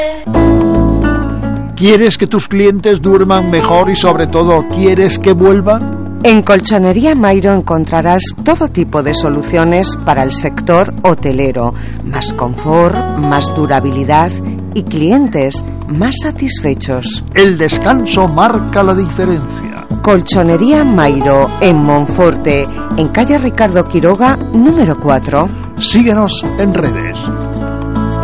¿Quieres que tus clientes duerman mejor y sobre todo quieres que vuelvan? En Colchonería Mairo encontrarás todo tipo de soluciones para el sector hotelero, más confort, más durabilidad y clientes más satisfechos. El descanso marca la diferencia. Colchonería Mairo en Monforte, en calle Ricardo Quiroga, número 4. Síguenos en redes.